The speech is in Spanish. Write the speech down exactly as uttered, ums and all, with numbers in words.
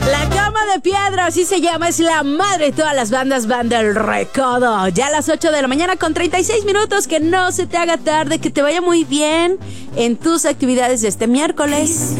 La Cama de Piedra, así se llama, es la madre de todas las bandas, Banda del Recodo. Ya a las ocho de la mañana con treinta y seis minutos, que no se te haga tarde, que te vaya muy bien en tus actividades de este miércoles.